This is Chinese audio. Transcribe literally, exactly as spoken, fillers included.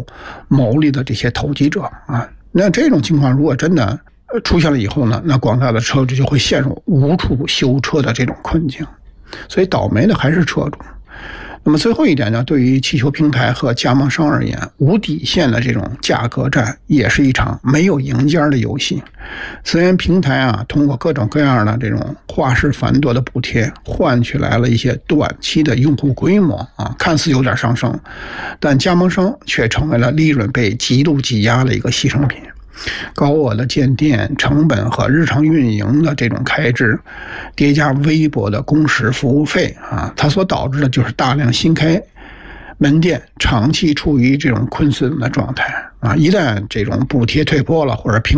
牟利的这些投机者啊。那这种情况如果真的出现了以后呢，那广大的车主就会陷入无处修车的这种困境。所以倒霉的还是车主。那么最后一点呢，对于汽修平台和加盟商而言，无底线的这种价格战也是一场没有赢家的游戏。虽然平台啊通过各种各样的这种花式繁多的补贴换取来了一些短期的用户规模啊，看似有点上升，但加盟商却成为了利润被极度挤压的一个牺牲品。高额的建店成本和日常运营的这种开支，叠加微薄的工时服务费啊，它所导致的就是大量新开门店长期处于这种困损的状态啊。一旦这种补贴退坡了，或者平